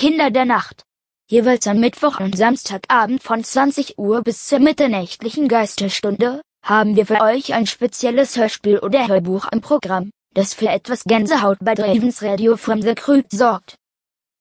Kinder der Nacht. Jeweils am Mittwoch und Samstagabend von 20 Uhr bis zur mitternächtlichen Geisterstunde haben wir für euch ein spezielles Hörspiel oder Hörbuch im Programm, das für etwas Gänsehaut bei Dravens Radio from the Crypt sorgt.